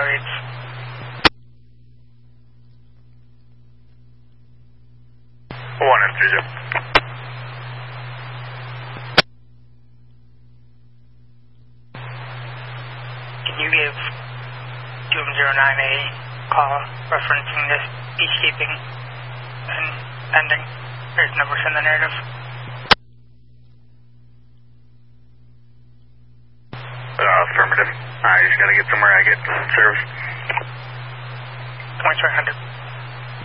reads. One and 3, Jeff. Can you give 209 a call referencing this peacekeeping and pending? There's numbers in the narrative. Affirmative. I just gotta get somewhere I get service. 2300.